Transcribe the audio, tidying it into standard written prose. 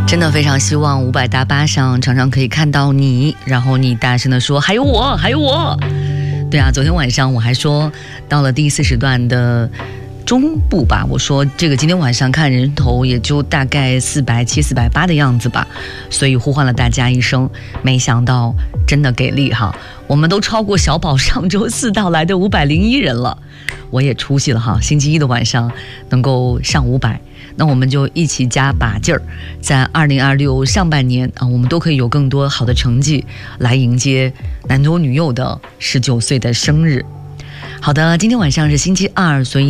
真的非常希望500大巴上常常可以看到你，然后你大声的说还有我还有我。对啊，昨天晚上我还说到了第4时段的中部吧，我说这个今天晚上看人头也就大概470、480的样子吧，所以呼唤了大家一声，没想到真的给力哈，我们都超过小宝上周4到来的501人了，我也出息了哈，星期一的晚上能够上500，那我们就一起加把劲儿，在2026上半年啊，我们都可以有更多好的成绩来迎接男左女右的19岁的生日。好的，今天晚上是星期二，所以